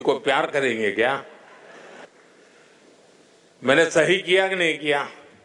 को प्यार करेंगे क्या? मैंने सही किया कि नहीं किया?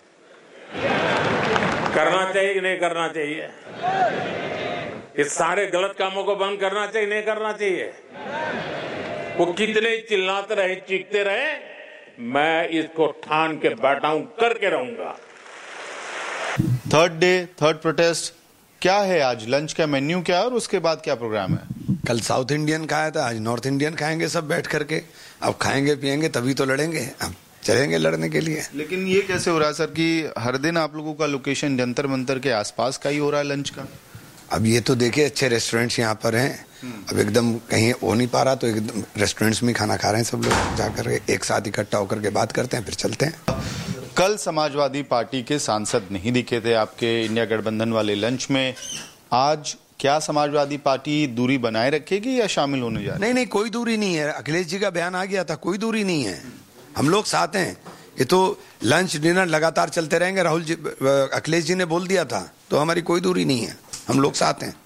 करना चाहिए कि नहीं करना चाहिए? इस सारे गलत कामों को बंद करना चाहिए नहीं करना चाहिए? वो कितने चिल्लाते रहे चीखते रहे, मैं इसको ठान के बैठा हूं, करके रहूंगा। थर्ड डे, थर्ड प्रोटेस्ट, क्या है आज? लंच का मेन्यू क्या है और उसके बाद क्या प्रोग्राम है? कल साउथ इंडियन खाया था, आज नॉर्थ इंडियन खाएंगे सब बैठ करके। अब खाएंगे पिएंगे तभी तो लड़ेंगे, अब चलेंगे लड़ने के लिए। लेकिन ये कैसे हो रहा है सर कि हर दिन आप लोगों का लोकेशन जंतर मंतर के आसपास का ही हो रहा है लंच का? अब ये तो देखिए अच्छे रेस्टोरेंट्स यहाँ पर हैं, अब एकदम कहीं हो नहीं पा रहा तो एकदम रेस्टोरेंट्स में खाना खा रहे हैं सब लोग जाकर, एक साथ इकट्ठा होकर के बात करते हैं फिर चलते हैं। कल समाजवादी पार्टी के सांसद नहीं दिखे थे आपके इंडिया गठबंधन वाले लंच में, आज क्या समाजवादी पार्टी दूरी बनाए रखेगी या शामिल होने जा रही है? नहीं, कोई दूरी नहीं है। अखिलेश जी का बयान आ गया था, कोई दूरी नहीं है, हम लोग साथ हैं। ये तो लंच डिनर लगातार चलते रहेंगे, राहुल जी अखिलेश जी ने बोल दिया था, तो हमारी कोई दूरी नहीं है, हम लोग साथ हैं।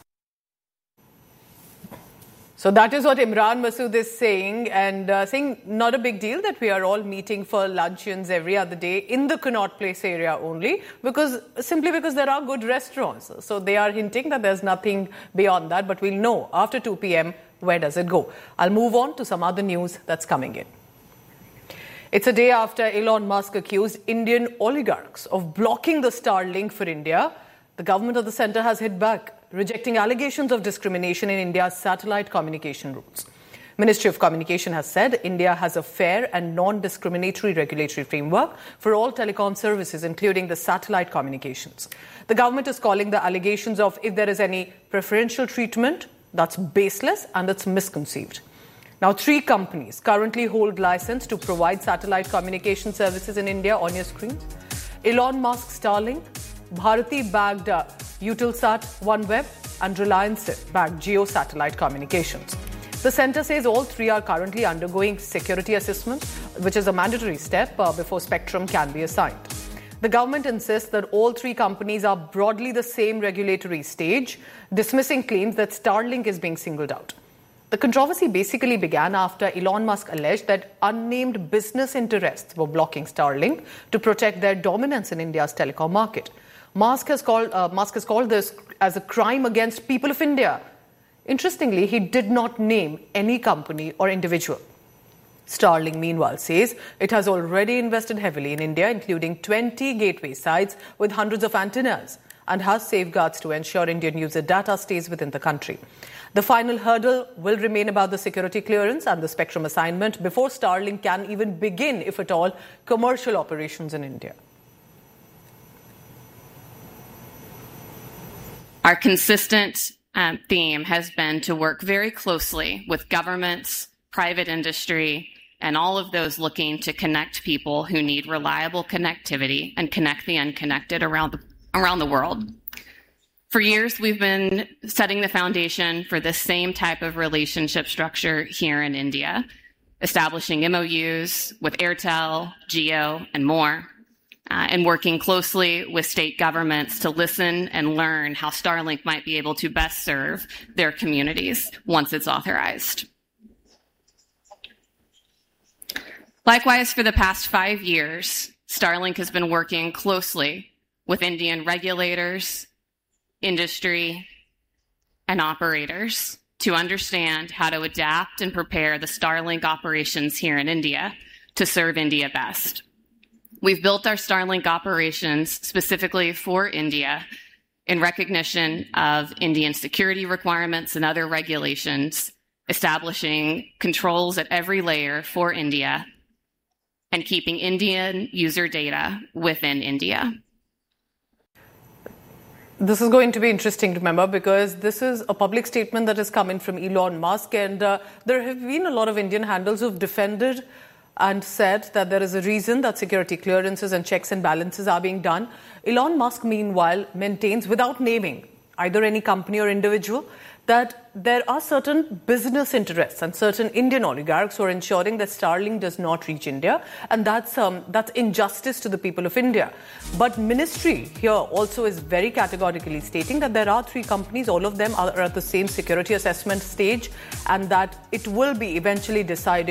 So that is what Imran Masood is saying, and saying not a big deal that we are all meeting for luncheons every other day in the Connaught Place area only, simply because there are good restaurants. So they are hinting that there's nothing beyond that, but we'll know after 2 p.m. where does it go. I'll move on to some other news that's coming in. It's a day after Elon Musk accused Indian oligarchs of blocking the Starlink for India. The government of the centre has hit back, rejecting allegations of discrimination in India's satellite communication routes. Ministry of Communication has said India has a fair and non-discriminatory regulatory framework for all telecom services, including the satellite communications. The government is calling the allegations of if there is any preferential treatment, that's baseless and it's misconceived. Now, 3 companies currently hold license to provide satellite communication services in India on your screen. Elon Musk Starlink, Bharati-backed Eutelsat OneWeb and Reliance-backed Geo Satellite Communications. The centre says all 3 are currently undergoing security assessment, which is a mandatory step before spectrum can be assigned. The government insists that all 3 companies are broadly the same regulatory stage, dismissing claims that Starlink is being singled out. The controversy basically began after Elon Musk alleged that unnamed business interests were blocking Starlink to protect their dominance in India's telecom market. Musk has called this as a crime against people of India. Interestingly, he did not name any company or individual. Starlink, meanwhile, says it has already invested heavily in India, including 20 gateway sites with hundreds of antennas, and has safeguards to ensure Indian user data stays within the country. The final hurdle will remain about the security clearance and the spectrum assignment before Starlink can even begin, if at all, commercial operations in India. Our consistent theme has been to work very closely with governments, private industry, and all of those looking to connect people who need reliable connectivity and connect the unconnected around the world. For years, we've been setting the foundation for this same type of relationship structure here in India, establishing MOUs with Airtel, Jio, and more, and working closely with state governments to listen and learn how Starlink might be able to best serve their communities once it's authorized. Likewise, for the past 5 years, Starlink has been working closely with Indian regulators, industry, and operators to understand how to adapt and prepare the Starlink operations here in India to serve India best. We've built our Starlink operations specifically for India in recognition of Indian security requirements and other regulations, establishing controls at every layer for India, and keeping Indian user data within India. This is going to be interesting to remember because this is a public statement that is coming from Elon Musk, and there have been a lot of Indian handles who've defended and said that there is a reason that security clearances and checks and balances are being done. Elon Musk, meanwhile, maintains, without naming either any company or individual, that there are certain business interests and certain Indian oligarchs who are ensuring that Starlink does not reach India, and that's injustice to the people of India. But Ministry here also is very categorically stating that there are 3 companies, all of them are at the same security assessment stage, and that it will be eventually decided